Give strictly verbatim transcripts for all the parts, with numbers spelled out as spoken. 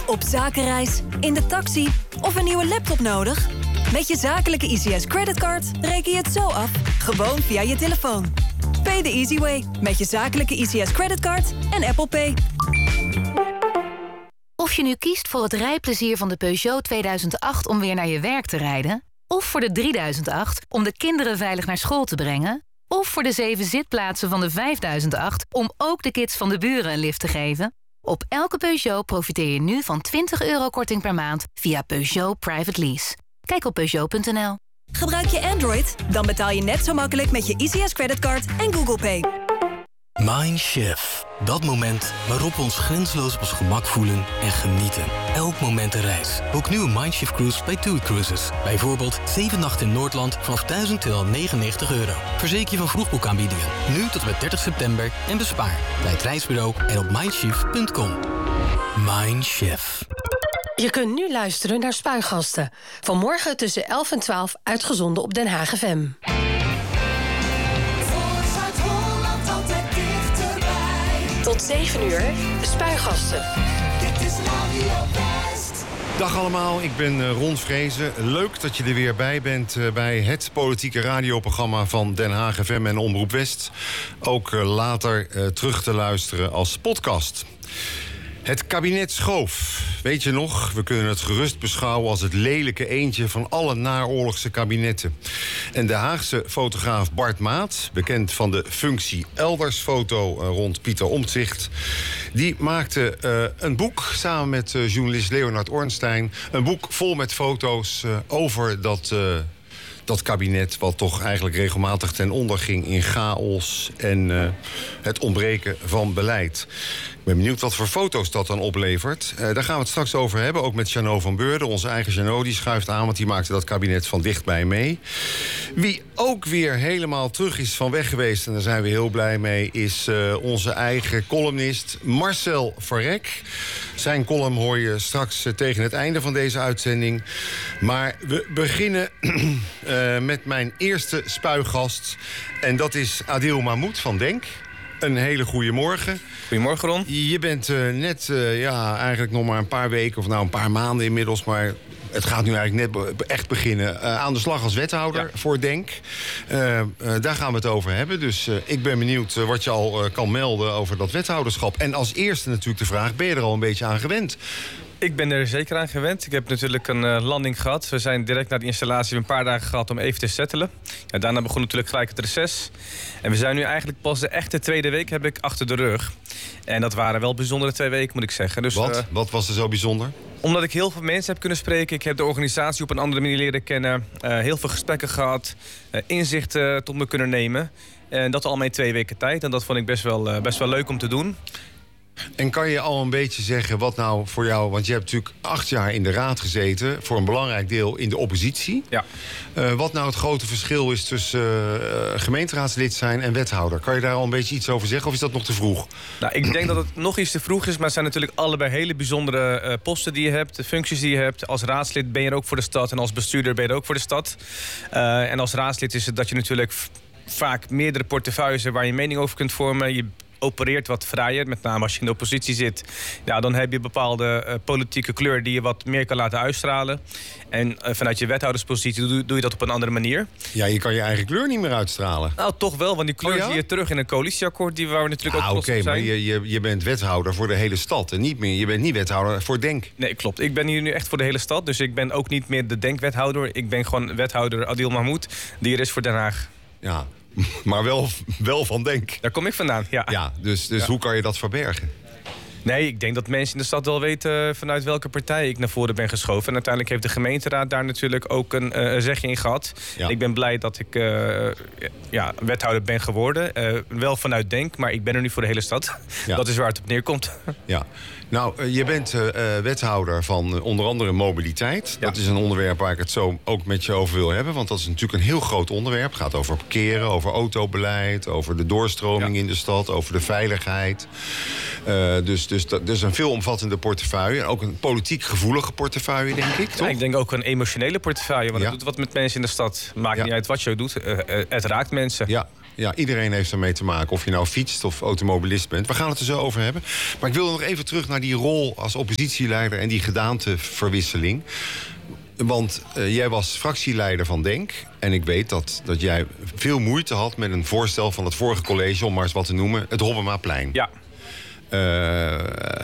Op zakenreis, in de taxi of een nieuwe laptop nodig? Met je zakelijke I C S creditcard reken je het zo af, gewoon via je telefoon. Pay the easy way, met je zakelijke I C S creditcard en Apple Pay. Of je nu kiest voor het rijplezier van de Peugeot tweeduizend acht om weer naar je werk te rijden, of voor de drieduizend acht om de kinderen veilig naar school te brengen, of voor de zeven zitplaatsen van de vijfduizend acht om ook de kids van de buren een lift te geven. Op elke Peugeot profiteer je nu van twintig euro korting per maand via Peugeot Private Lease. Kijk op Peugeot punt n l. Gebruik je Android? Dan betaal je net zo makkelijk met je I C S creditcard en Google Pay. Mindchef. Dat moment waarop we ons grenzeloos op ons gemak voelen en genieten. Elk moment een reis. Boek nu een Mindchef cruise bij TUI Cruises. Bijvoorbeeld zeven nachten in Noordland vanaf duizend tweehonderdnegenennegentig euro. Verzeker je van vroegboekaanbiedingen. Nu tot en met dertig september en bespaar bij het reisbureau en op mindchef punt com. Mindchef. Je kunt nu luisteren naar Spuigasten. Vanmorgen tussen elf en twaalf uitgezonden op Den Haag F M. Tot zeven uur, Spuigasten. Dit is Radio West. Dag allemaal, ik ben Ron Vrezen. Leuk dat je er weer bij bent bij het politieke radioprogramma van Den Haag F M en Omroep West. Ook later uh, terug te luisteren als podcast. Het kabinet Schoof. Weet je nog, we kunnen het gerust beschouwen als het lelijke eendje van alle naoorlogse kabinetten. En de Haagse fotograaf Bart Maat, bekend van de functie Elders-foto rond Pieter Omtzigt, die maakte uh, een boek samen met uh, journalist Leonard Ornstein. Een boek vol met foto's uh, over dat, uh, dat kabinet, wat toch eigenlijk regelmatig ten onder ging in chaos en uh, het ontbreken van beleid. Ik ben benieuwd wat voor foto's dat dan oplevert. Uh, daar gaan we het straks over hebben, ook met Jeannot van Beurden. Onze eigen Jeannot, die schuift aan, want die maakte dat kabinet van dichtbij mee. Wie ook weer helemaal terug is van weg geweest, en daar zijn we heel blij mee, is uh, onze eigen columnist Marcel Verrek. Zijn column hoor je straks uh, tegen het einde van deze uitzending. Maar we beginnen uh, met mijn eerste spuiggast. En dat is Adil Mahmoud van Denk. Een hele goede morgen. Goedemorgen, Ron. Je bent uh, net, uh, ja, eigenlijk nog maar een paar weken, of nou een paar maanden inmiddels, maar het gaat nu eigenlijk net be- echt beginnen. Uh, aan de slag als wethouder ja. voor Denk. Uh, uh, daar gaan we het over hebben. Dus uh, ik ben benieuwd uh, wat je al uh, kan melden over dat wethouderschap. En als eerste natuurlijk de vraag, ben je er al een beetje aan gewend? Ik ben er zeker aan gewend. Ik heb natuurlijk een uh, landing gehad. We zijn direct na de installatie een paar dagen gehad om even te settelen. Ja, daarna begon natuurlijk gelijk het reces. En we zijn nu eigenlijk pas de echte tweede week heb ik achter de rug. En dat waren wel bijzondere twee weken, moet ik zeggen. Dus, Wat? Uh, Wat was er zo bijzonder? Omdat ik heel veel mensen heb kunnen spreken. Ik heb de organisatie op een andere manier leren kennen. Uh, heel veel gesprekken gehad. Uh, inzichten tot me kunnen nemen. En dat al in twee weken tijd. En dat vond ik best wel, uh, best wel leuk om te doen. En kan je al een beetje zeggen wat nou voor jou... want je hebt natuurlijk acht jaar in de raad gezeten, voor een belangrijk deel in de oppositie. Ja. Uh, wat nou het grote verschil is tussen uh, gemeenteraadslid zijn en wethouder? Kan je daar al een beetje iets over zeggen of is dat nog te vroeg? Nou, ik denk dat het nog iets te vroeg is, maar het zijn natuurlijk allebei hele bijzondere uh, posten die je hebt, de functies die je hebt. Als raadslid ben je er ook voor de stad en als bestuurder ben je er ook voor de stad. Uh, en als raadslid is het dat je natuurlijk v- vaak meerdere portefeuilles hebt waar je mening over kunt vormen. Je opereert wat vrijer, met name als je in de oppositie zit. Ja, dan heb je bepaalde uh, politieke kleur die je wat meer kan laten uitstralen. En uh, vanuit je wethouderspositie doe, doe je dat op een andere manier. Ja, je kan je eigen kleur niet meer uitstralen. Nou, toch wel, want die kleur Oh, ja? zie je terug in een coalitieakkoord die waar we natuurlijk Ah, ook oké, trots op zijn. maar je, je, je bent wethouder voor de hele stad en niet meer. Je bent niet wethouder voor Denk. Nee, klopt. Ik ben hier nu echt voor de hele stad. Dus ik ben ook niet meer de Denk-wethouder. Ik ben gewoon wethouder Adil Mahmoud, die er is voor Den Haag. Ja, maar wel, wel van Denk. Daar kom ik vandaan, ja. Ja, dus, dus Ja. hoe kan je dat verbergen? Nee, ik denk dat mensen in de stad wel weten vanuit welke partij ik naar voren ben geschoven. En uiteindelijk heeft de gemeenteraad daar natuurlijk ook een uh, zegje in gehad. Ja. Ik ben blij dat ik uh, ja, wethouder ben geworden. Uh, wel vanuit Denk, maar ik ben er nu voor de hele stad. Ja. Dat is waar het op neerkomt. Ja. Nou, uh, je bent uh, wethouder van uh, onder andere mobiliteit. Ja. Dat is een onderwerp waar ik het zo ook met je over wil hebben. Want dat is natuurlijk een heel groot onderwerp. Het gaat over parkeren, over autobeleid, over de doorstroming Ja. in de stad, over de veiligheid. Uh, dus dus dat is een veelomvattende portefeuille. En ook een politiek gevoelige portefeuille, denk ik, toch? Ja, ik denk ook een emotionele portefeuille. Want Ja. het doet wat met mensen in de stad. Maakt Ja. niet uit wat je doet. Uh, uh, het raakt mensen. Ja. Ja, iedereen heeft ermee te maken. Of je nou fietst of automobilist bent. We gaan het er zo over hebben. Maar ik wil nog even terug naar die rol als oppositieleider... en die gedaanteverwisseling. Want uh, jij was fractieleider van Denk. En ik weet dat, dat jij veel moeite had met een voorstel van het vorige college... om maar eens wat te noemen, het Hobbemaplein. Ja. Uh,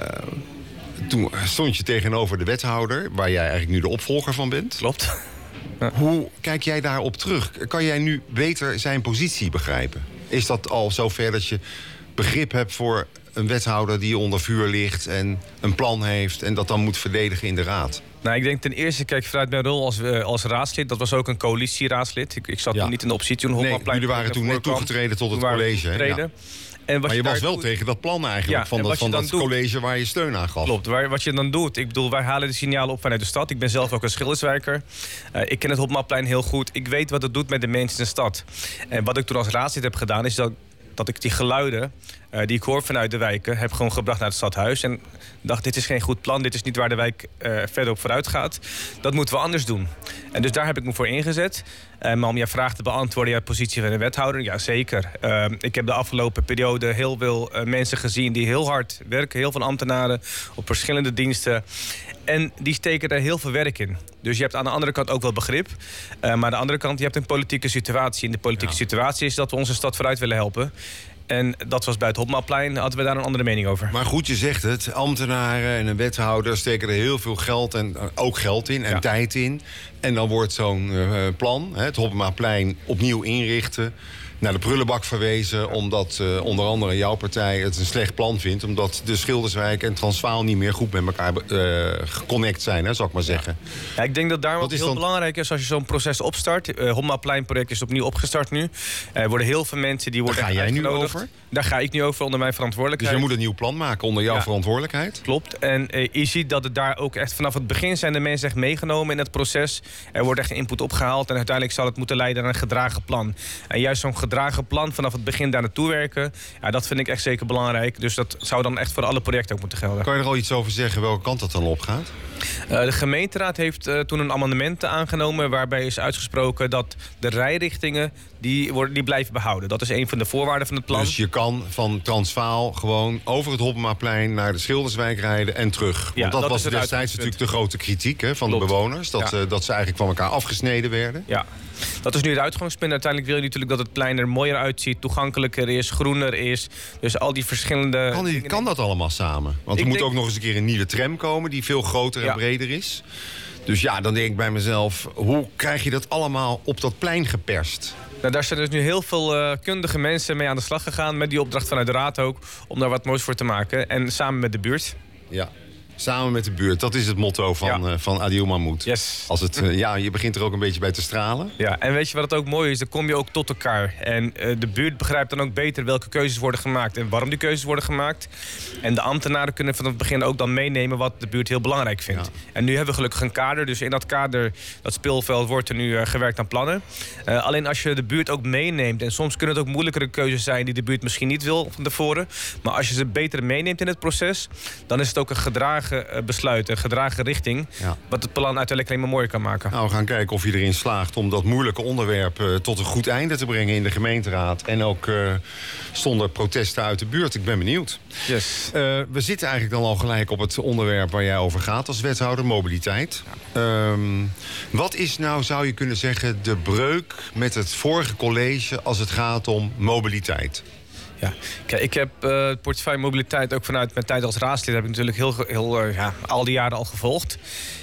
toen stond je tegenover de wethouder... waar jij eigenlijk nu de opvolger van bent. Klopt. Ja. Hoe kijk jij daarop terug? Kan jij nu beter zijn positie begrijpen? Is dat al zover dat je begrip hebt voor een wethouder... die onder vuur ligt en een plan heeft... en dat dan moet verdedigen in de raad? Nou, ik denk ten eerste, kijk, vanuit mijn rol als, uh, als raadslid... dat was ook een coalitieraadslid. Ik, ik zat ja. toen niet in de oppositie. Nee, jullie waren toen net toegetreden tot het college. Hè? Ja. En wat maar je, je was wel doet, tegen dat plan eigenlijk, ja, van dat, van dat college waar je steun aan gaf. Klopt, waar, wat je dan doet. Ik bedoel, wij halen de signalen op vanuit de stad. Ik ben zelf ook een Schilderswijker. Uh, ik ken het Hopmaplein heel goed. Ik weet wat het doet met de mensen in de stad. En wat ik toen als raadslid heb gedaan, is dat, dat ik die geluiden... Uh, die ik hoor vanuit de wijken, heb gewoon gebracht naar het stadhuis. En dacht, dit is geen goed plan, dit is niet waar de wijk uh, verder op vooruit gaat. Dat moeten we anders doen. En dus daar heb ik me voor ingezet. Uh, maar om je vraag te beantwoorden, je positie van de wethouder, ja zeker. Uh, ik heb de afgelopen periode heel veel uh, mensen gezien die heel hard werken. Heel veel ambtenaren op verschillende diensten. En die steken er heel veel werk in. Dus je hebt aan de andere kant ook wel begrip. Uh, maar aan de andere kant, je hebt een politieke situatie. En de politieke ja. situatie is dat we onze stad vooruit willen helpen. En dat was bij het Hopmaplein, hadden we daar een andere mening over. Maar goed, je zegt het, ambtenaren en een wethouder steken er heel veel geld en ook geld in en ja. tijd in. En dan wordt zo'n uh, plan, hè, het Hopmaplein, opnieuw inrichten, naar de prullenbak verwezen, omdat uh, onder andere jouw partij het een slecht plan vindt, omdat de Schilderswijk en Transvaal niet meer goed met elkaar uh, geconnect zijn, hè, zal ik maar zeggen. Ja. Ja, ik denk dat daar wat heel dan... belangrijk is als je zo'n proces opstart. Het uh, Hopmapleinproject is opnieuw opgestart nu. Er worden heel veel mensen die worden Daar ga jij nu over? Daar ga ik nu over onder mijn verantwoordelijkheid. Dus je moet een nieuw plan maken onder jouw ja. verantwoordelijkheid? Klopt. En uh, je ziet dat het daar ook echt vanaf het begin zijn de mensen echt meegenomen in het proces. Er wordt echt input opgehaald en uiteindelijk zal het moeten leiden naar een gedragen plan. En juist zo'n gedragen plan vanaf het begin daar naartoe werken, ja, dat vind ik echt zeker belangrijk. Dus dat zou dan echt voor alle projecten ook moeten gelden. Kan je er al iets over zeggen welke kant dat dan opgaat? Uh, de gemeenteraad heeft uh, toen een amendement aangenomen waarbij is uitgesproken dat de rijrichtingen die, worden, die blijven behouden. Dat is een van de voorwaarden van het plan. Dus je kan van Transvaal gewoon over het Hopmaplein naar de Schilderswijk rijden en terug. Want ja, dat, dat was destijds natuurlijk de grote kritiek, hè, van Klopt. de bewoners. Dat, ja. uh, dat ze eigenlijk van elkaar afgesneden werden. Ja, dat is nu het uitgangspunt. Uiteindelijk wil je natuurlijk dat het plein er mooier uitziet, toegankelijker is, groener is. Dus al die verschillende... Kan, die, kan dat allemaal samen? Want er moet denk... ook nog eens een keer een nieuwe tram komen die veel groter en ja. breder is. Dus ja, dan denk ik bij mezelf, hoe krijg je dat allemaal op dat plein geperst? Nou, daar zijn dus nu heel veel uh, kundige mensen mee aan de slag gegaan, met die opdracht vanuit de raad ook, om daar wat moois voor te maken. En samen met de buurt. Ja. Samen met de buurt, dat is het motto van, ja. uh, van Adil Mahmoud. Yes. Als het, uh, ja, je begint er ook een beetje bij te stralen. Ja, en weet je wat het ook mooi is? Dan kom je ook tot elkaar. En uh, de buurt begrijpt dan ook beter welke keuzes worden gemaakt en waarom die keuzes worden gemaakt. En de ambtenaren kunnen van het begin ook dan meenemen wat de buurt heel belangrijk vindt. Ja. En nu hebben we gelukkig een kader. Dus in dat kader, dat speelveld, wordt er nu uh, gewerkt aan plannen. Uh, alleen als je de buurt ook meeneemt, en soms kunnen het ook moeilijkere keuzes zijn die de buurt misschien niet wil van tevoren. Maar als je ze beter meeneemt in het proces, dan is het ook een gedragen besluit, een gedragen richting, ja. wat het plan uiteindelijk alleen maar mooier kan maken. Nou, we gaan kijken of je erin slaagt om dat moeilijke onderwerp uh, tot een goed einde te brengen in de gemeenteraad. En ook uh, zonder protesten uit de buurt. Ik ben benieuwd. Yes. Uh, we zitten eigenlijk dan al gelijk op het onderwerp waar jij over gaat als wethouder, mobiliteit. Ja. Um, wat is nou, zou je kunnen zeggen, de breuk met het vorige college als het gaat om mobiliteit? Ja, kijk, ik heb uh, het portefeuille mobiliteit ook vanuit mijn tijd als raadslid heb ik natuurlijk heel, heel uh, ja, al die jaren al gevolgd.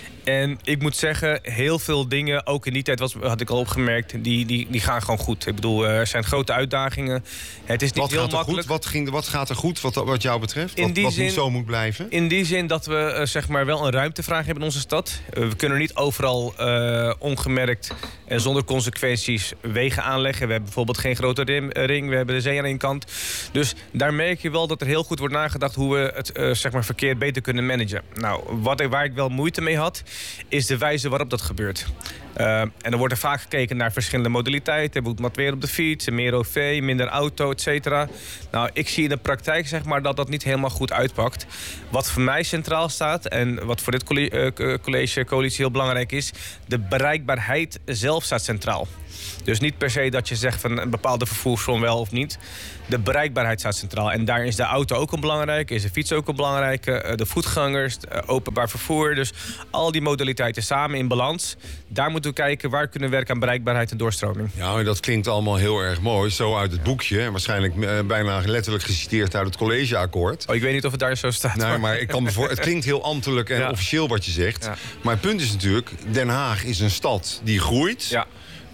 En ik moet zeggen, heel veel dingen, ook in die tijd was, had ik al opgemerkt, die, die, die gaan gewoon goed. Ik bedoel, er zijn grote uitdagingen. Het is niet wat heel gaat er makkelijk. Goed? Wat, ging, wat gaat er goed, wat, wat jou betreft? In wat die wat zin, niet zo moet blijven? In die zin dat we uh, zeg maar wel een ruimtevraag hebben in onze stad. Uh, we kunnen niet overal uh, ongemerkt en zonder consequenties wegen aanleggen. We hebben bijvoorbeeld geen grote rim, uh, ring, we hebben de zee aan één kant. Dus daar merk je wel dat er heel goed wordt nagedacht hoe we het uh, zeg maar verkeer beter kunnen managen. Nou, wat, waar ik wel moeite mee had, is de wijze waarop dat gebeurt. Uh, en dan wordt er vaak gekeken naar verschillende modaliteiten. Moet wat meer op de fiets, meer O V, minder auto, et cetera. Nou, ik zie in de praktijk zeg maar, dat dat niet helemaal goed uitpakt. Wat voor mij centraal staat en wat voor dit college, college coalitie heel belangrijk is, de bereikbaarheid zelf staat centraal. Dus niet per se dat je zegt van een bepaalde vervoersvorm wel of niet. De bereikbaarheid staat centraal. En daar is de auto ook een belangrijke, is de fiets ook een belangrijke, de voetgangers, openbaar vervoer. Dus al die modaliteiten samen in balans. Daar moeten we kijken waar kunnen we werken aan bereikbaarheid en doorstroming. Ja, en dat klinkt allemaal heel erg mooi. Zo uit het boekje. En waarschijnlijk uh, bijna letterlijk geciteerd uit het collegeakkoord. Oh, ik weet niet of het daar zo staat. Nee, maar ik kan me voor, het klinkt heel ambtelijk en ja. officieel wat je zegt. Ja. Maar het punt is natuurlijk, Den Haag is een stad die groeit. Ja.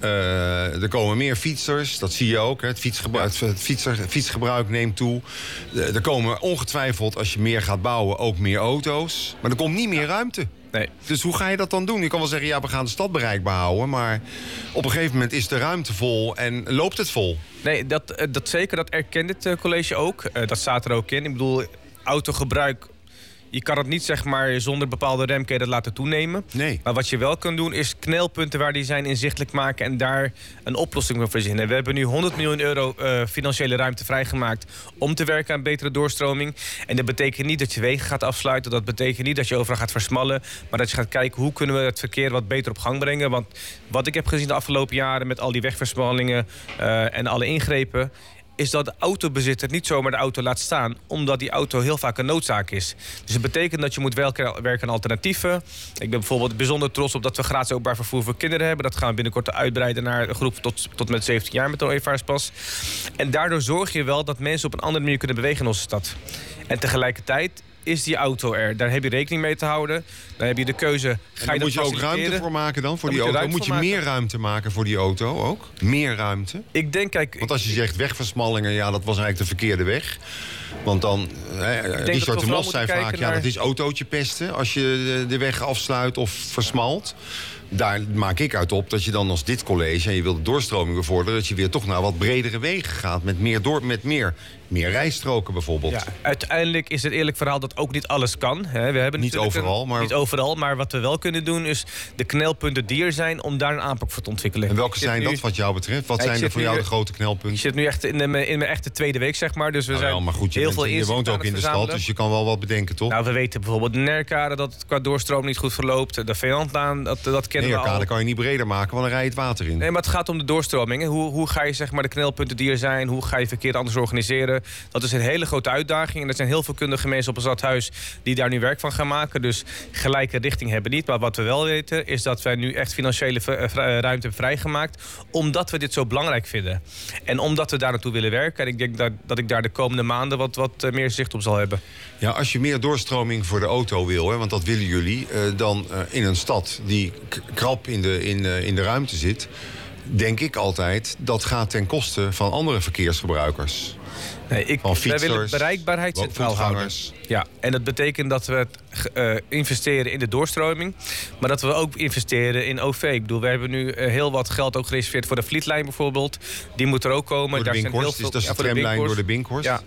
Uh, er komen meer fietsers, dat zie je ook. Hè. Het, fietsgebruik, het fietser, fietsgebruik neemt toe. Uh, er komen ongetwijfeld, als je meer gaat bouwen, ook meer auto's. Maar er komt niet meer ruimte. Nee. Dus hoe ga je dat dan doen? Je kan wel zeggen, ja, we gaan de stad bereikbaar houden. Maar op een gegeven moment is de ruimte vol en loopt het vol. Nee, dat, dat zeker. Dat erkent het college ook. Uh, dat staat er ook in. Ik bedoel, autogebruik, je kan het niet zeg maar zonder bepaalde remketen laten toenemen. Nee. Maar wat je wel kan doen is knelpunten waar die zijn inzichtelijk maken en daar een oplossing voor verzinnen. We hebben nu honderd miljoen euro uh, financiële ruimte vrijgemaakt om te werken aan betere doorstroming. En dat betekent niet dat je wegen gaat afsluiten. Dat betekent niet dat je overal gaat versmallen. Maar dat je gaat kijken hoe kunnen we het verkeer wat beter op gang brengen. Want wat ik heb gezien de afgelopen jaren met al die wegversmallingen uh, en alle ingrepen, is dat de autobezitter niet zomaar de auto laat staan, omdat die auto heel vaak een noodzaak is. Dus het betekent dat je moet werken, werken aan alternatieven. Ik ben bijvoorbeeld bijzonder trots op dat we gratis openbaar vervoer voor kinderen hebben. Dat gaan we binnenkort uitbreiden naar een groep tot, tot met zeventien jaar met een ooievaarspas. En daardoor zorg je wel dat mensen op een andere manier kunnen bewegen in onze stad. En tegelijkertijd is die auto er. Daar heb je rekening mee te houden. Dan heb je de keuze. Ga je moet je ook ruimte voor maken dan voor dan die moet auto? Je moet je meer ruimte maken voor die auto ook? Meer ruimte? Ik denk, kijk, Want als je zegt wegversmallingen, ja, dat was eigenlijk de verkeerde weg. Want dan, eh, Richard de Mos zei vaak, ja, naar... dat is autootje pesten als je de, de weg afsluit of versmalt. Daar maak ik uit op dat je dan als dit college, en je wilt de doorstroming bevorderen, dat je weer toch naar wat bredere wegen gaat. Met meer, door, met meer, meer rijstroken bijvoorbeeld. Ja, uiteindelijk is het eerlijk verhaal dat ook niet alles kan. Hè. We hebben niet overal, een, maar... Niet overal, maar wat we wel kunnen doen is de knelpunten die er zijn om daar een aanpak voor te ontwikkelen. En welke zijn nu... dat wat jou betreft? Wat ja, zijn er voor jou nu... de grote knelpunten? Ik zit nu echt in, de, in mijn echte tweede week, zeg maar. Dus we nou, zijn ja, maar goed, je, heel bent, veel je woont ook in de stad, dus je kan wel wat bedenken, toch? Nou, we weten bijvoorbeeld de Nerkade dat het qua doorstroom niet goed verloopt. De Veendlaan, dat, dat kennen Nerkade we al. kan je niet breder maken, want dan rij je het water in. Nee, maar het gaat om de doorstroming. Hoe, hoe ga je zeg maar, de knelpunten die er zijn, hoe ga je verkeer anders organiseren? Dat is een hele grote uitdaging. En er zijn heel veel kundige mensen op het stadhuis die daar nu werk van gaan maken. Dus gelijke richting hebben we niet. Maar wat we wel weten is dat wij nu echt financiële ruimte hebben vrijgemaakt, omdat we dit zo belangrijk vinden. En omdat we daar naartoe willen werken. En ik denk dat, dat ik daar de komende maanden wat, wat meer zicht op zal hebben. Ja, als je meer doorstroming voor de auto wil, hè, want dat willen jullie, uh, dan uh, in een stad die k- krap in de, in, uh, in de ruimte zit, denk ik altijd, dat gaat ten koste van andere verkeersgebruikers. Nee, ik, van fietsers, wij willen bereikbaarheid centraal houden. Ja, en dat betekent dat we het, uh, investeren in de doorstroming, maar dat we ook investeren in O V. Ik bedoel, we hebben nu uh, heel wat geld ook gereserveerd voor de Vlietlijn bijvoorbeeld. Die moet er ook komen. Door de Daar Binkhorst, zijn heel veel, dus dat is de ja, tramlijn door de Binkhorst. Ja.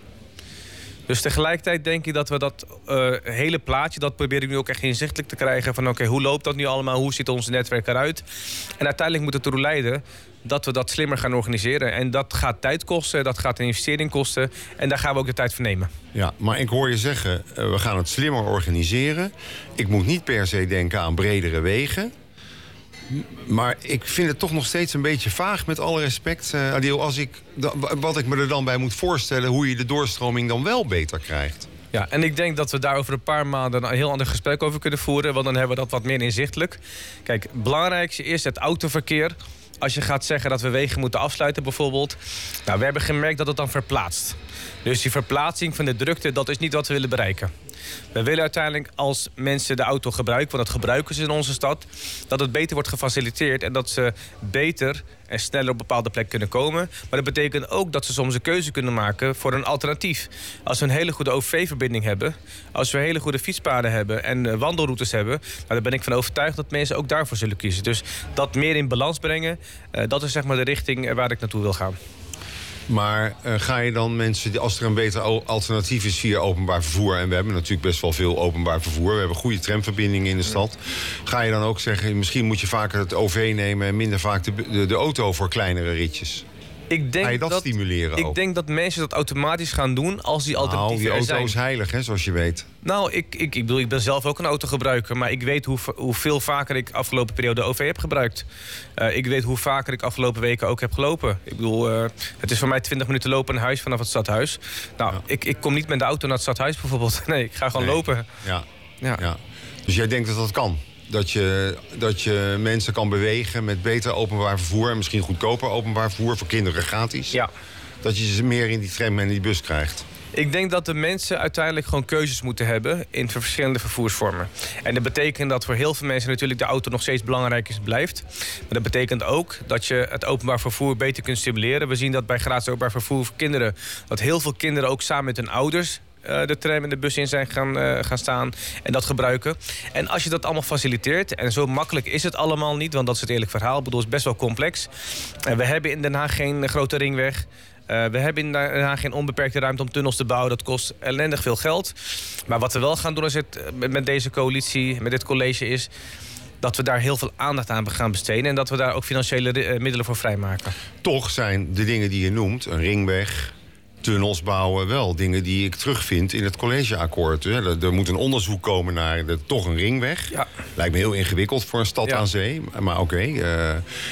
Dus tegelijkertijd denk ik dat we dat uh, hele plaatje, dat probeer ik nu ook echt inzichtelijk te krijgen. Van oké, okay, hoe loopt dat nu allemaal? Hoe ziet ons netwerk eruit? En uiteindelijk moet het ertoe leiden dat we dat slimmer gaan organiseren. En dat gaat tijd kosten, dat gaat een investering kosten. En daar gaan we ook de tijd voor nemen. Ja, maar ik hoor je zeggen, uh, we gaan het slimmer organiseren. Ik moet niet per se denken aan bredere wegen. Maar ik vind het toch nog steeds een beetje vaag, met alle respect, uh, Adil, als ik, da, wat ik me er dan bij moet voorstellen, hoe je de doorstroming dan wel beter krijgt. Ja, en ik denk dat we daar over een paar maanden een heel ander gesprek over kunnen voeren, want dan hebben we dat wat meer inzichtelijk. Kijk, het belangrijkste is het autoverkeer. Als je gaat zeggen dat we wegen moeten afsluiten bijvoorbeeld, nou, we hebben gemerkt dat het dan verplaatst. Dus die verplaatsing van de drukte, dat is niet wat we willen bereiken. We willen uiteindelijk, als mensen de auto gebruiken, want dat gebruiken ze in onze stad, dat het beter wordt gefaciliteerd en dat ze beter en sneller op bepaalde plekken kunnen komen. Maar dat betekent ook dat ze soms een keuze kunnen maken voor een alternatief. Als we een hele goede O V-verbinding hebben, als we hele goede fietspaden hebben en uh, wandelroutes hebben, nou, dan ben ik van overtuigd dat mensen ook daarvoor zullen kiezen. Dus dat meer in balans brengen, uh, dat is zeg maar de richting waar ik naartoe wil gaan. Maar uh, ga je dan mensen, als er een beter alternatief is via openbaar vervoer... en we hebben natuurlijk best wel veel openbaar vervoer... we hebben goede tramverbindingen in de stad... ga je dan ook zeggen, misschien moet je vaker het O V nemen... en minder vaak de, de, de auto voor kleinere ritjes? Ik denk Ga je dat, dat stimuleren Ik ook? denk dat mensen dat automatisch gaan doen als die alternatieven nou, die er auto zijn. is heilig, hè, zoals je weet. Nou, ik, ik, ik bedoel, ik ben zelf ook een autogebruiker... maar ik weet hoe, hoeveel vaker ik afgelopen periode O V heb gebruikt. Uh, ik weet hoe vaker ik afgelopen weken ook heb gelopen. Ik bedoel, uh, het is voor mij twintig minuten lopen naar huis vanaf het stadhuis. Nou, ja. ik, ik kom niet met de auto naar het stadhuis bijvoorbeeld. Nee, ik ga gewoon nee. lopen. Ja. Ja. Ja. Dus jij denkt dat dat kan? Dat je, dat je mensen kan bewegen met beter openbaar vervoer... en misschien goedkoper openbaar vervoer, voor kinderen gratis. Ja. Dat je ze meer in die tram en die bus krijgt. Ik denk dat de mensen uiteindelijk gewoon keuzes moeten hebben... in verschillende vervoersvormen. En dat betekent dat voor heel veel mensen natuurlijk de auto nog steeds belangrijk is blijft. Maar dat betekent ook dat je het openbaar vervoer beter kunt stimuleren. We zien dat bij gratis openbaar vervoer voor kinderen... dat heel veel kinderen ook samen met hun ouders... Uh, de tram en de bus in zijn gaan, uh, gaan staan en dat gebruiken. En als je dat allemaal faciliteert... en zo makkelijk is het allemaal niet, want dat is het eerlijk verhaal. Ik bedoel, het is best wel complex. Uh, we hebben in Den Haag geen uh, grote ringweg. Uh, we hebben in Den Haag geen onbeperkte ruimte om tunnels te bouwen. Dat kost ellendig veel geld. Maar wat we wel gaan doen is het, met, met deze coalitie, met dit college... is dat we daar heel veel aandacht aan gaan besteden... en dat we daar ook financiële uh, middelen voor vrijmaken. Toch zijn de dingen die je noemt, een ringweg... tunnels bouwen, wel dingen die ik terugvind in het collegeakkoord. Er, er moet een onderzoek komen naar de, toch een ringweg. Ja. Lijkt me heel ingewikkeld voor een stad ja. aan zee, maar oké. Okay, uh,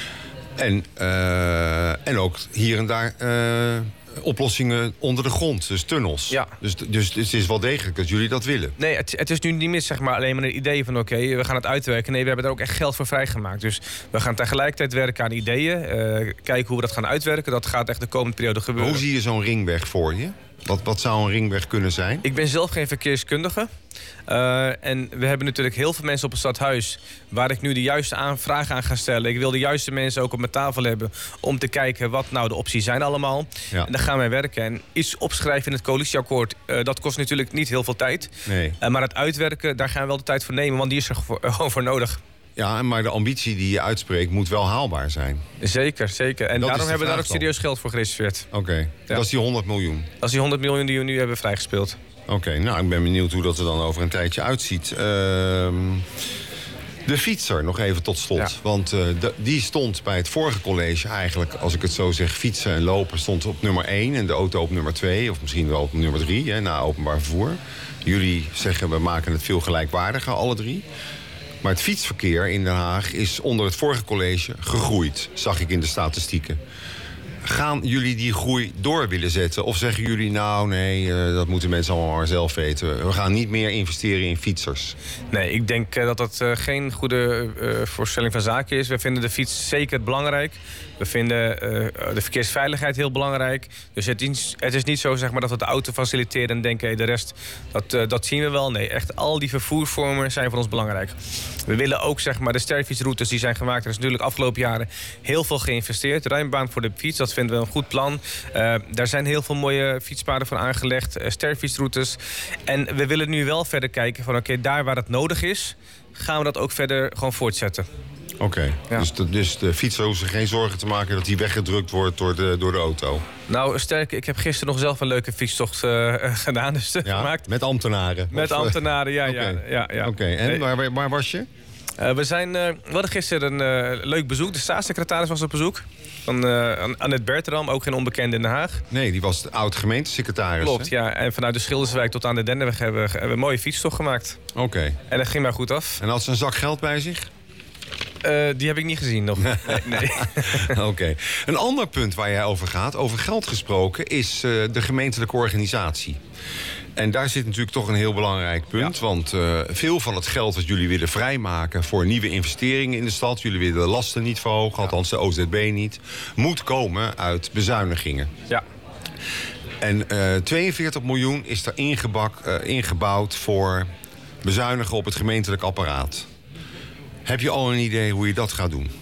en, uh, en ook hier en daar uh, oplossingen onder de grond, dus tunnels. Ja. Dus, dus, dus het is wel degelijk dat jullie dat willen. Nee, het, het is nu niet meer zeg maar, alleen maar een idee van... oké, okay, we gaan het uitwerken. Nee, we hebben daar ook echt geld voor vrijgemaakt. Dus we gaan tegelijkertijd werken aan ideeën. Uh, kijken hoe we dat gaan uitwerken. Dat gaat echt de komende periode gebeuren. Hoe zie je zo'n ringweg voor je? Wat, wat zou een ringweg kunnen zijn? Ik ben zelf geen verkeerskundige. Uh, en we hebben natuurlijk heel veel mensen op het stadhuis... waar ik nu de juiste aan, vragen aan ga stellen. Ik wil de juiste mensen ook op mijn tafel hebben... om te kijken wat nou de opties zijn allemaal. Ja. En daar gaan wij werken. En iets opschrijven in het coalitieakkoord... Uh, dat kost natuurlijk niet heel veel tijd. Nee. Uh, maar het uitwerken, daar gaan we wel de tijd voor nemen... want die is er gewoon voor nodig. Ja, maar de ambitie die je uitspreekt moet wel haalbaar zijn. Zeker, zeker. En dat daarom hebben we daar ook serieus geld voor gereserveerd. Oké, okay. ja. Dat is die honderd miljoen? Dat is die honderd miljoen die we nu hebben vrijgespeeld. Oké, okay, nou, ik ben benieuwd hoe dat er dan over een tijdje uitziet. Uh, de fietser, nog even tot slot. Ja. Want uh, de, die stond bij het vorige college eigenlijk, als ik het zo zeg... fietsen en lopen stond op nummer één en de auto op nummer twee... of misschien wel op nummer drie, hè, na openbaar vervoer. Jullie zeggen, we maken het veel gelijkwaardiger, alle drie. Maar het fietsverkeer in Den Haag is onder het vorige college gegroeid, zag ik in de statistieken. Gaan jullie die groei door willen zetten? Of zeggen jullie, nou nee, uh, dat moeten mensen allemaal maar zelf weten. We gaan niet meer investeren in fietsers. Nee, ik denk uh, dat dat uh, geen goede uh, voorstelling van zaken is. We vinden de fiets zeker belangrijk. We vinden uh, de verkeersveiligheid heel belangrijk. Dus het is, het is niet zo zeg maar, dat we de auto faciliteren en denken... Hey, de rest, dat, uh, dat zien we wel. Nee, echt al die vervoersvormen zijn voor ons belangrijk. We willen ook zeg maar, de sterfietsroutes die zijn gemaakt. Er is natuurlijk afgelopen jaren heel veel geïnvesteerd. Ruimbaan voor de fiets, dat vinden we een goed plan. Uh, daar zijn heel veel mooie fietspaden voor aangelegd. Uh, sterfietsroutes. En we willen nu wel verder kijken van... oké, okay, daar waar het nodig is, gaan we dat ook verder gewoon voortzetten. Oké, okay. ja. dus, de, dus de fietser hoeft zich geen zorgen te maken... dat hij weggedrukt wordt door de, door de auto? Nou, sterk, ik heb gisteren nog zelf een leuke fietstocht uh, gedaan. Dus ja, gemaakt. Met ambtenaren? Met of, ambtenaren, ja. Okay. ja, ja, ja. Oké, okay. en nee. waar, waar was je? Uh, we, zijn, uh, we hadden gisteren een uh, leuk bezoek. De staatssecretaris was op bezoek. Van uh, Annette Bertram, ook geen onbekende in Den Haag. Nee, die was de oud-gemeentesecretaris. Klopt, hè? Ja. En vanuit de Schilderswijk tot aan de Dennenweg hebben we, hebben we een mooie fietstocht gemaakt. Oké. Okay. En dat ging maar goed af. En had ze een zak geld bij zich? Uh, die heb ik niet gezien nog. Nee. nee. Oké. Okay. Een ander punt waar jij over gaat, over geld gesproken... is uh, de gemeentelijke organisatie. En daar zit natuurlijk toch een heel belangrijk punt. Ja. Want uh, veel van het geld dat jullie willen vrijmaken... voor nieuwe investeringen in de stad... jullie willen de lasten niet verhogen, ja. althans de O Z B niet... moet komen uit bezuinigingen. Ja. En uh, tweeënveertig miljoen is er ingebak, uh, ingebouwd voor bezuinigen op het gemeentelijk apparaat. Heb je al een idee hoe je dat gaat doen?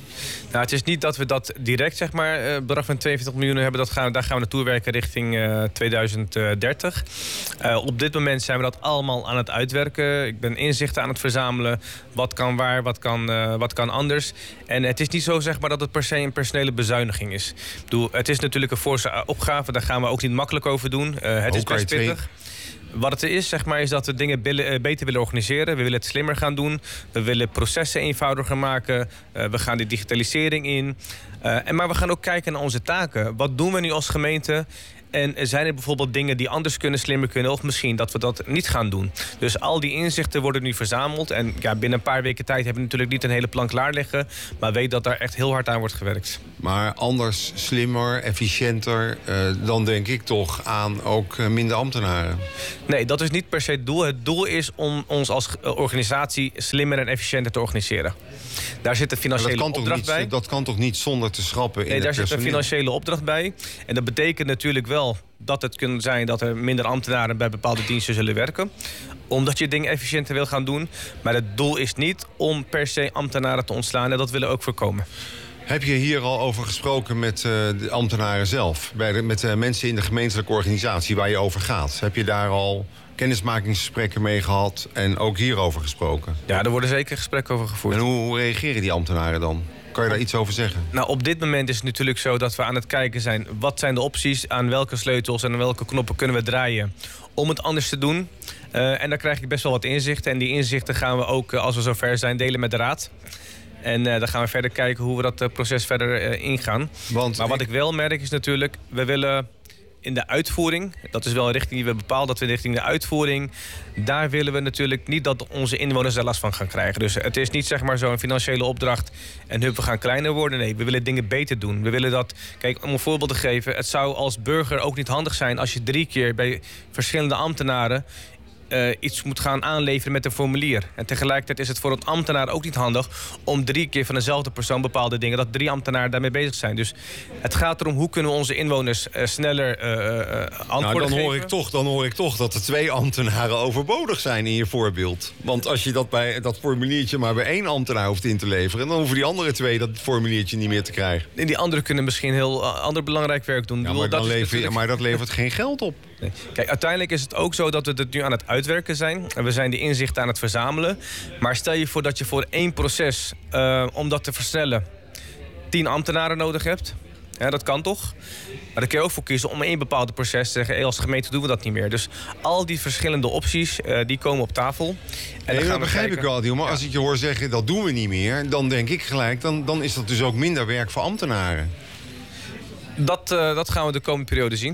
Nou, het is niet dat we dat direct, zeg maar, uh, bedrag van tweeënveertig miljoen hebben. Dat gaan, daar gaan we naartoe werken richting uh, tweeduizend dertig. Uh, op dit moment zijn we dat allemaal aan het uitwerken. Ik ben inzichten aan het verzamelen. Wat kan waar, wat kan, uh, wat kan anders. En het is niet zo, zeg maar, dat het per se een personele bezuiniging is. Ik bedoel, het is natuurlijk een forse opgave. Daar gaan we ook niet makkelijk over doen. Uh, het is best pittig. Wat het is, zeg maar, is dat we dingen beter willen organiseren. We willen het slimmer gaan doen. We willen processen eenvoudiger maken. Uh, we gaan de digitalisering in. Uh, en maar we gaan ook kijken naar onze taken. Wat doen we nu als gemeente? En zijn er bijvoorbeeld dingen die anders kunnen, slimmer kunnen... of misschien dat we dat niet gaan doen. Dus al die inzichten worden nu verzameld. En ja, binnen een paar weken tijd hebben we natuurlijk niet een hele plan klaar liggen. Maar weet dat daar echt heel hard aan wordt gewerkt. Maar anders, slimmer, efficiënter... Uh, dan denk ik toch aan ook uh, minder ambtenaren. Nee, dat is niet per se het doel. Het doel is om ons als organisatie slimmer en efficiënter te organiseren. Daar zit een financiële opdracht niet, bij. Dat kan toch niet zonder te schrappen in nee, het daar personeel? zit een financiële opdracht bij. En dat betekent natuurlijk wel dat het kan zijn dat er minder ambtenaren bij bepaalde diensten zullen werken. Omdat je dingen efficiënter wil gaan doen. Maar het doel is niet om per se ambtenaren te ontslaan. En dat willen we ook voorkomen. Heb je hier al over gesproken met uh, de ambtenaren zelf? Bij de, met uh, mensen in de gemeentelijke organisatie waar je over gaat? Heb je daar al kennismakingsgesprekken mee gehad en ook hierover gesproken? Ja, er worden zeker gesprekken over gevoerd. En hoe, hoe reageren die ambtenaren dan? Kan je daar iets over zeggen? Nou, op dit moment is het natuurlijk zo dat we aan het kijken zijn... wat zijn de opties, aan welke sleutels en aan welke knoppen kunnen we draaien... om het anders te doen. Uh, en daar krijg ik best wel wat inzichten. En die inzichten gaan we ook, uh, als we zover zijn, delen met de raad. En uh, dan gaan we verder kijken hoe we dat uh, proces verder uh, ingaan. Want maar wat ik... ik wel merk is natuurlijk... we willen in de uitvoering, dat is wel een richting die we bepalen... dat we richting de uitvoering... daar willen we natuurlijk niet dat onze inwoners er last van gaan krijgen. Dus het is niet, zeg maar, zo'n financiële opdracht... en hup, we gaan kleiner worden. Nee, we willen dingen beter doen. We willen dat... Kijk, om een voorbeeld te geven... het zou als burger ook niet handig zijn... als je drie keer bij verschillende ambtenaren... Uh, iets moet gaan aanleveren met een formulier. En tegelijkertijd is het voor een ambtenaar ook niet handig... om drie keer van dezelfde persoon bepaalde dingen... dat drie ambtenaren daarmee bezig zijn. Dus het gaat erom hoe kunnen we onze inwoners uh, sneller uh, uh, antwoorden nou, dan hoor geven. Ik toch, dan hoor ik toch dat er twee ambtenaren overbodig zijn in je voorbeeld. Want als je dat, bij, dat formuliertje maar bij één ambtenaar hoeft in te leveren... dan hoeven die andere twee dat formuliertje niet meer te krijgen. En die anderen kunnen misschien heel uh, ander belangrijk werk doen. Ja, maar, dat lever, natuurlijk... maar dat levert geen geld op. Nee. Kijk, uiteindelijk is het ook zo dat we het nu aan het uitwerken zijn. En we zijn die inzichten aan het verzamelen. Maar stel je voor dat je voor één proces, uh, om dat te versnellen... tien ambtenaren nodig hebt. Ja, dat kan toch? Maar daar kun je ook voor kiezen om één bepaalde proces te zeggen... Hey, als gemeente doen we dat niet meer. Dus al die verschillende opties, uh, die komen op tafel. En nee, dan gaan dat begrijp kijken... ik wel, Diel. Maar ja. als ik je hoor zeggen, dat doen we niet meer... dan denk ik gelijk, dan, dan is dat dus ook minder werk voor ambtenaren. Dat, uh, dat gaan we de komende periode zien.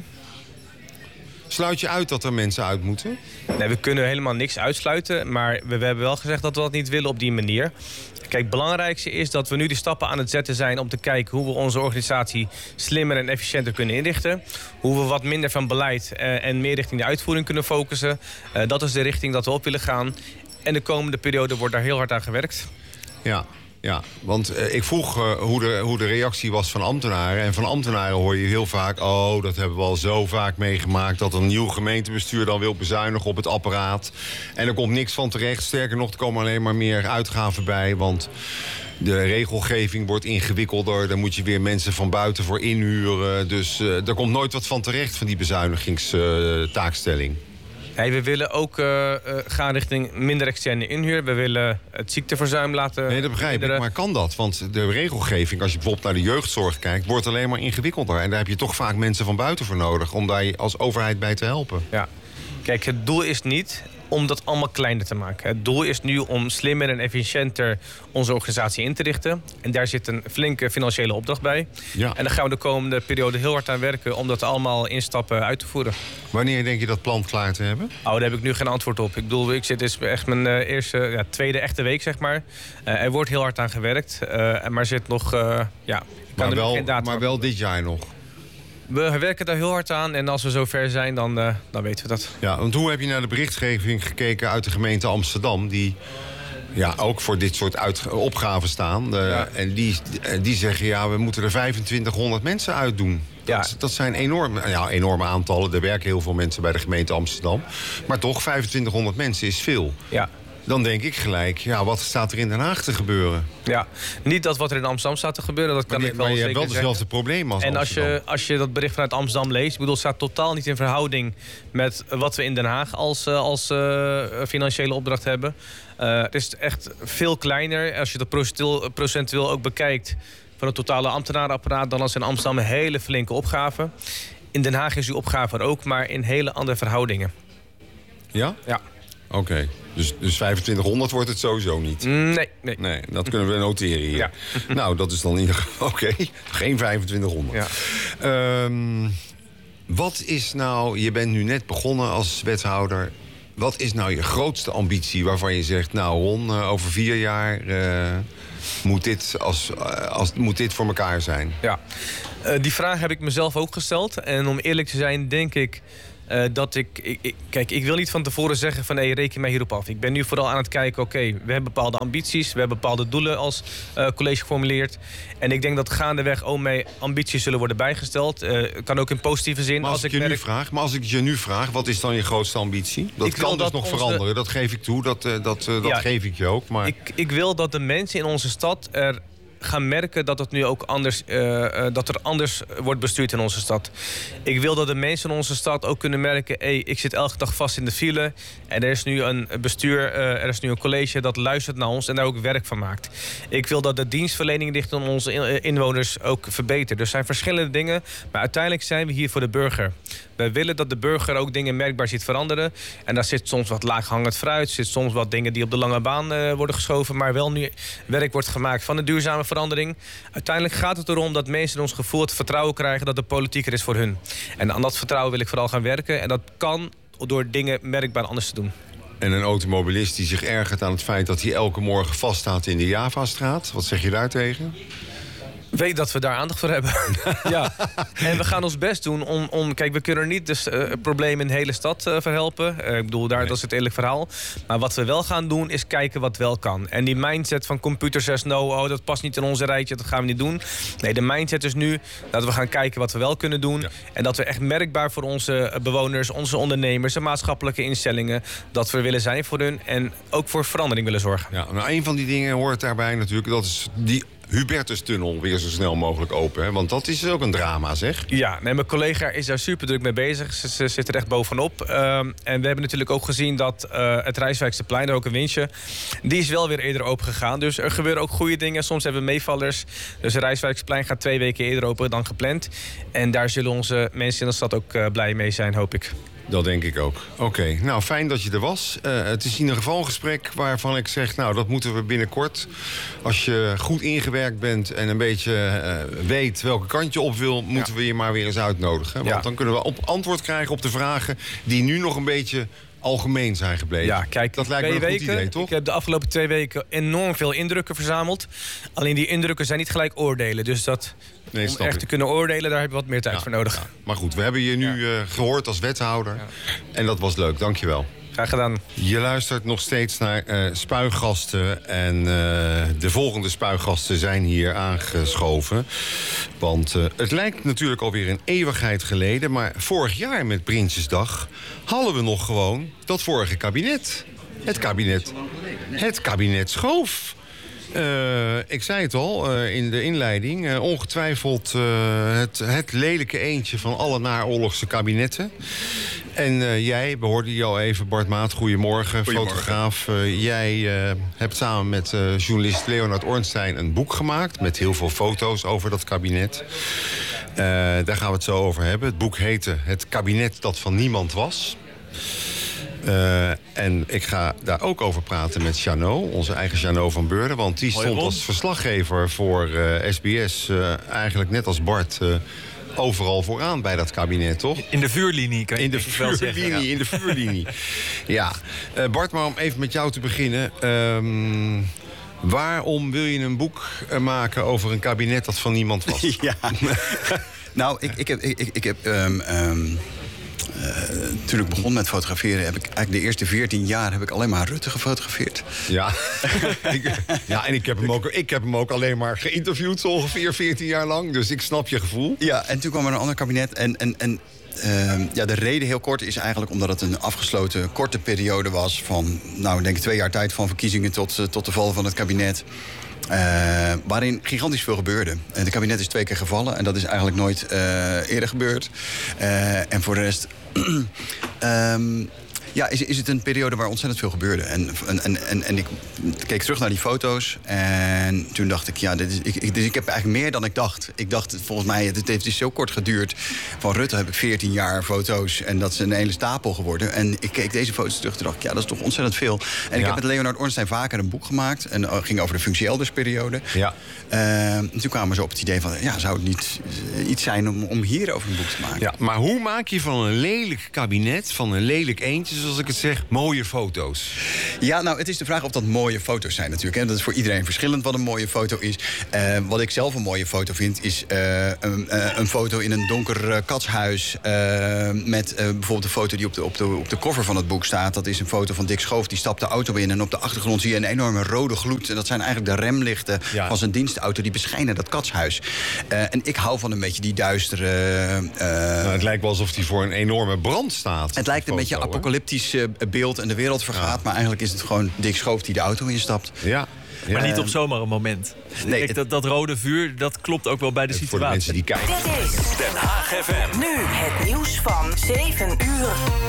Sluit je uit dat er mensen uit moeten? Nee, we kunnen helemaal niks uitsluiten. Maar we, we hebben wel gezegd dat we dat niet willen op die manier. Kijk, het belangrijkste is dat we nu die stappen aan het zetten zijn... om te kijken hoe we onze organisatie slimmer en efficiënter kunnen inrichten. Hoe we wat minder van beleid uh, en meer richting de uitvoering kunnen focussen. Uh, dat is de richting dat we op willen gaan. En de komende periode wordt daar heel hard aan gewerkt. Ja. Ja, want uh, ik vroeg uh, hoe, de, hoe de reactie was van ambtenaren. En van ambtenaren hoor je heel vaak... oh, dat hebben we al zo vaak meegemaakt... dat een nieuw gemeentebestuur dan wil bezuinigen op het apparaat. En er komt niks van terecht. Sterker nog, er komen alleen maar meer uitgaven bij. Want de regelgeving wordt ingewikkelder. Daar moet je weer mensen van buiten voor inhuren. Dus uh, er komt nooit wat van terecht van die bezuinigingstaakstelling. Uh, Hey, we willen ook uh, uh, gaan richting minder externe inhuur. We willen het ziekteverzuim laten... Nee, dat begrijp minderen. ik. Maar kan dat? Want de regelgeving, als je bijvoorbeeld naar de jeugdzorg kijkt... wordt alleen maar ingewikkelder. En daar heb je toch vaak mensen van buiten voor nodig... om daar als overheid bij te helpen. Ja. Kijk, het doel is niet om dat allemaal kleiner te maken. Het doel is nu om slimmer en efficiënter onze organisatie in te richten. En daar zit een flinke financiële opdracht bij. Ja. En daar gaan we de komende periode heel hard aan werken... om dat allemaal in stappen uit te voeren. Wanneer denk je dat plan klaar te hebben? Oh, daar heb ik nu geen antwoord op. Ik bedoel, ik zit, dit is echt mijn uh, eerste, ja, tweede echte week, zeg maar. Uh, er wordt heel hard aan gewerkt. Uh, maar zit nog, uh, ja... Maar er wel, geen datum maar wel dit jaar nog? We werken daar heel hard aan en als we zover zijn, dan, uh, dan weten we dat. Ja, want hoe heb je naar de berichtgeving gekeken uit de gemeente Amsterdam... die ja, ook voor dit soort uit- opgaven staan. Uh, ja. En die, die zeggen, ja, we moeten er vijfentwintighonderd mensen uitdoen. Dat, ja. dat zijn enorme, ja, enorme aantallen. Er werken heel veel mensen bij de gemeente Amsterdam. Maar toch, vijfentwintighonderd mensen is veel. Ja. dan denk ik gelijk, ja, wat staat er in Den Haag te gebeuren? Ja, niet dat wat er in Amsterdam staat te gebeuren, dat kan maar, ik wel maar je zeker hebt wel dezelfde zeggen. problemen als En als Amsterdam. je, als je dat bericht vanuit Amsterdam leest, ik bedoel, het staat totaal niet in verhouding met wat we in Den Haag als, uh, als uh, financiële opdracht hebben. Uh, het is echt veel kleiner, als je dat procentueel, procentueel ook bekijkt van het totale ambtenarenapparaat, dan als in Amsterdam een hele flinke opgave. In Den Haag is die opgave er ook, maar in hele andere verhoudingen. Ja? Ja. Oké, okay. dus, dus vijfentwintighonderd wordt het sowieso niet? Nee, nee. Nee, dat kunnen we noteren hier. Ja. Nou, dat is dan in ieder geval oké. Okay. Geen vijfentwintighonderd. Ja. Um, wat is nou, je bent nu net begonnen als wethouder. Wat is nou je grootste ambitie waarvan je zegt, nou Ron, uh, over vier jaar uh, moet, dit als, uh, als, moet dit voor elkaar zijn? Ja, uh, die vraag heb ik mezelf ook gesteld. En om eerlijk te zijn, denk ik Uh, dat ik, ik, ik... Kijk, ik wil niet van tevoren zeggen van... Hey, reken mij hierop af. Ik ben nu vooral aan het kijken... Oké, okay, we hebben bepaalde ambities. We hebben bepaalde doelen als uh, college geformuleerd. En ik denk dat gaandeweg ook mijn ambities zullen worden bijgesteld. Uh, kan ook in positieve zin. Maar als, als ik, ik je merk... nu vraag, maar als ik je nu vraag... Wat is dan je grootste ambitie? Dat ik kan dus dat nog onze... veranderen. Dat geef ik toe. Dat, uh, dat, uh, dat ja, geef ik je ook. Maar... Ik, ik wil dat de mensen in onze stad... er gaan merken dat het nu ook anders, uh, uh, dat er anders wordt bestuurd in onze stad. Ik wil dat de mensen in onze stad ook kunnen merken... Hey, ik zit elke dag vast in de file en er is nu een bestuur, uh, er is nu een college dat luistert naar ons en daar ook werk van maakt. Ik wil dat de dienstverlening richting onze inwoners ook verbetert. Er zijn verschillende dingen, maar uiteindelijk zijn we hier voor de burger. Wij willen dat de burger ook dingen merkbaar ziet veranderen. En daar zit soms wat laaghangend fruit, zit soms wat dingen die op de lange baan uh, worden geschoven, maar wel nu werk wordt gemaakt van de duurzame verandering. Uiteindelijk gaat het erom dat mensen in ons gevoel het vertrouwen krijgen dat de politiek er is voor hun. En aan dat vertrouwen wil ik vooral gaan werken. En dat kan door dingen merkbaar anders te doen. En een automobilist die zich ergert aan het feit dat hij elke morgen vaststaat in de Javastraat. Wat zeg je daar tegen? Weet dat we daar aandacht voor hebben. Ja. En we gaan ons best doen om... om kijk, we kunnen niet het uh, probleem in de hele stad uh, verhelpen. Uh, ik bedoel, daar, nee. dat is het eerlijk verhaal. Maar wat we wel gaan doen, is kijken wat wel kan. En die mindset van computer says no, oh, dat past niet in onze rijtje, dat gaan we niet doen. Nee, de mindset is nu dat we gaan kijken wat we wel kunnen doen. Ja. En dat we echt merkbaar voor onze bewoners, onze ondernemers, en maatschappelijke instellingen, dat we willen zijn voor hun en ook voor verandering willen zorgen. Ja, nou, een van die dingen hoort daarbij natuurlijk, dat is die Hubertustunnel weer zo snel mogelijk open. Hè? Want dat is ook een drama, zeg. Ja, nee, mijn collega is daar super druk mee bezig. Ze, ze zit er echt bovenop. Um, en we hebben natuurlijk ook gezien dat uh, het Rijswijksterplein, er ook een winstje, die is wel weer eerder open gegaan. Dus er gebeuren ook goede dingen. Soms hebben we meevallers. Dus het Rijswijksterplein gaat twee weken eerder open dan gepland. En daar zullen onze mensen in de stad ook uh, blij mee zijn, hoop ik. Dat denk ik ook. Oké, okay. Nou fijn dat je er was. Uh, het is in ieder geval een gesprek waarvan ik zeg, nou dat moeten we binnenkort. Als je goed ingewerkt bent en een beetje uh, weet welke kant je op wil, moeten ja. we je maar weer eens uitnodigen. Want ja. dan kunnen we op antwoord krijgen op de vragen die nu nog een beetje algemeen zijn gebleven. Ja, kijk, dat lijkt me een weken, goed idee, toch? Ik heb de afgelopen twee weken enorm veel indrukken verzameld. Alleen die indrukken zijn niet gelijk oordelen. Dus dat, nee, om echt ik. te kunnen oordelen, daar heb je wat meer tijd ja, voor nodig. Ja. Maar goed, we hebben je nu ja. uh, gehoord als wethouder. Ja. En dat was leuk, dankjewel. Graag gedaan. Je luistert nog steeds naar uh, Spuigasten. En uh, de volgende Spuigasten zijn hier aangeschoven. Want uh, het lijkt natuurlijk alweer een eeuwigheid geleden. Maar vorig jaar met Prinsjesdag hadden we nog gewoon dat vorige kabinet. Het kabinet, het kabinet Schoof. Uh, ik zei het al uh, in de inleiding. Uh, ongetwijfeld uh, het, het lelijke eendje van alle naoorlogse kabinetten. En uh, jij, behoorde je al even, Bart Maat, goedemorgen, goedemorgen. Fotograaf. Uh, jij uh, hebt samen met uh, journalist Leonard Ornstein een boek gemaakt met heel veel foto's over dat kabinet. Uh, daar gaan we het zo over hebben. Het boek heette Het kabinet dat van niemand was. Uh, en ik ga daar ook over praten met Jeannot, onze eigen Jeannot van Beurden. Want die stond als verslaggever voor uh, S B S uh, eigenlijk net als Bart uh, overal vooraan bij dat kabinet, toch? In de vuurlinie, kan je in de vuurlinie, wel zeggen. Ja. In de vuurlinie, ja. Uh, Bart, maar om even met jou te beginnen. Um, waarom wil je een boek uh, maken over een kabinet dat van niemand was? Ja. Nou, ik, ik heb... Ik, ik heb um, um... Uh, toen ik begon met fotograferen... heb ik eigenlijk de eerste veertien jaar heb ik alleen maar Rutte gefotografeerd. Ja, ik, ja en ik heb, hem ook, ik heb hem ook alleen maar geïnterviewd... zo ongeveer veertien jaar lang, dus ik snap je gevoel. Ja, en toen kwam er een ander kabinet en... en, en Uh, ja, de reden heel kort is eigenlijk omdat het een afgesloten korte periode was... van, nou, ik denk twee jaar tijd van verkiezingen tot, uh, tot de val van het kabinet... Uh, waarin gigantisch veel gebeurde. Het kabinet is twee keer gevallen en dat is eigenlijk nooit uh, eerder gebeurd. Uh, en voor de rest... um, Ja, is, is het een periode waar ontzettend veel gebeurde. En, en, en, en ik keek terug naar die foto's. En toen dacht ik, ja, dit is, ik, dus ik heb eigenlijk meer dan ik dacht. Ik dacht, volgens mij, het heeft dus zo kort geduurd. Van Rutte heb ik veertien jaar foto's. En dat is een hele stapel geworden. En ik keek deze foto's terug en dacht ik, ja, dat is toch ontzettend veel. En ja. ik heb met Leonard Ornstein vaker een boek gemaakt. En dat ging over de functie eldersperiode. Ja. Uh, en toen kwamen ze op het idee van, ja, zou het niet iets zijn om, om hierover een boek te maken? Ja, maar hoe maak je van een lelijk kabinet, van een lelijk eentje... zoals ik het zeg, mooie foto's? Ja, nou, het is de vraag of dat mooie foto's zijn natuurlijk. Hè. Dat is voor iedereen verschillend wat een mooie foto is. Uh, wat ik zelf een mooie foto vind, is uh, een, uh, een foto in een donker uh, katshuis... Uh, met uh, bijvoorbeeld de foto die op de, op, de, op de cover van het boek staat. Dat is een foto van Dick Schoof, die stapt de auto in... en op de achtergrond zie je een enorme rode gloed. En dat zijn eigenlijk de remlichten ja. van zijn dienstauto... die beschijnen dat katshuis. Uh, en ik hou van een beetje die duistere... Uh, nou, het lijkt wel alsof hij voor een enorme brand staat. Het lijkt een foto, beetje apocalyptisch... Uh, beeld en de wereld vergaat. Ja. Maar eigenlijk is het gewoon Dick Schoof die de auto instapt. Ja. Ja. Maar niet op zomaar een moment. Nee, Kijk, dat, dat rode vuur, dat klopt ook wel bij de situatie. Voor de mensen die kijken. Dit is Den Haag F M. Nu het nieuws van zeven uur.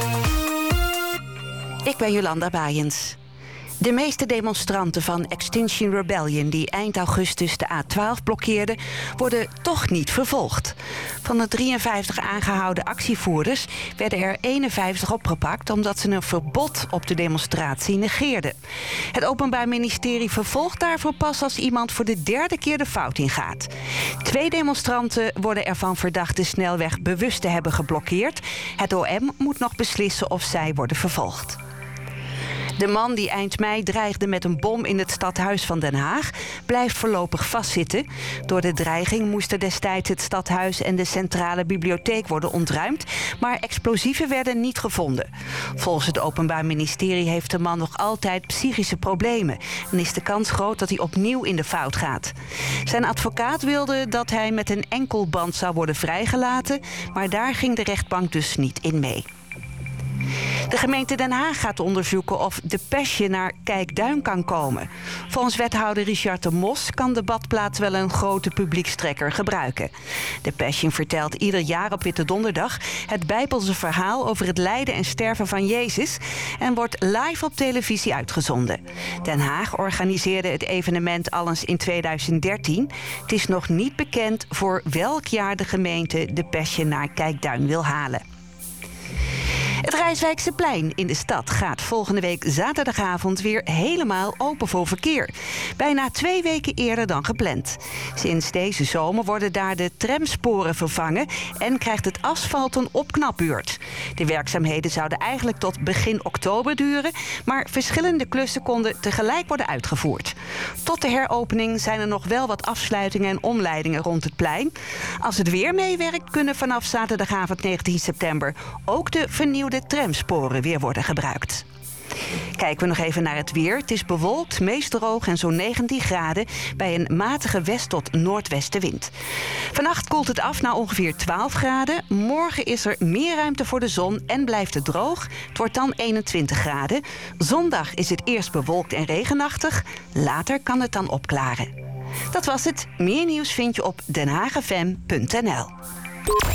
Ik ben Jolanda Baaiens. De meeste demonstranten van Extinction Rebellion... die eind augustus de A twaalf blokkeerden, worden toch niet vervolgd. Van de drieënvijftig aangehouden actievoerders... werden er eenenvijftig opgepakt... omdat ze een verbod op de demonstratie negeerden. Het Openbaar Ministerie vervolgt daarvoor pas... als iemand voor de derde keer de fout ingaat. Twee demonstranten worden ervan verdacht... de snelweg bewust te hebben geblokkeerd. Het O M moet nog beslissen of zij worden vervolgd. De man die eind mei dreigde met een bom in het stadhuis van Den Haag... blijft voorlopig vastzitten. Door de dreiging moesten destijds het stadhuis en de centrale bibliotheek worden ontruimd... maar explosieven werden niet gevonden. Volgens het Openbaar Ministerie heeft de man nog altijd psychische problemen... en is de kans groot dat hij opnieuw in de fout gaat. Zijn advocaat wilde dat hij met een enkelband zou worden vrijgelaten... maar daar ging de rechtbank dus niet in mee. De gemeente Den Haag gaat onderzoeken of de Passion naar Kijkduin kan komen. Volgens wethouder Richard de Mos kan de badplaats wel een grote publiekstrekker gebruiken. De Passion vertelt ieder jaar op Witte Donderdag het Bijbelse verhaal over het lijden en sterven van Jezus en wordt live op televisie uitgezonden. Den Haag organiseerde het evenement al eens in tweeduizend dertien. Het is nog niet bekend voor welk jaar de gemeente de Passion naar Kijkduin wil halen. Het Rijswijkse-plein in de stad gaat volgende week zaterdagavond weer helemaal open voor verkeer. Bijna twee weken eerder dan gepland. Sinds deze zomer worden daar de tramsporen vervangen en krijgt het asfalt een opknapbeurt. De werkzaamheden zouden eigenlijk tot begin oktober duren, maar verschillende klussen konden tegelijk worden uitgevoerd. Tot de heropening zijn er nog wel wat afsluitingen en omleidingen rond het plein. Als het weer meewerkt, kunnen vanaf zaterdagavond negentien september ook de vernieuwde de tramsporen weer worden gebruikt. Kijken we nog even naar het weer. Het is bewolkt, meest droog en zo'n negentien graden... bij een matige west- tot noordwestenwind. Vannacht koelt het af naar ongeveer twaalf graden. Morgen is er meer ruimte voor de zon en blijft het droog. Het wordt dan eenentwintig graden. Zondag is het eerst bewolkt en regenachtig. Later kan het dan opklaren. Dat was het. Meer nieuws vind je op den haag f m punt n l.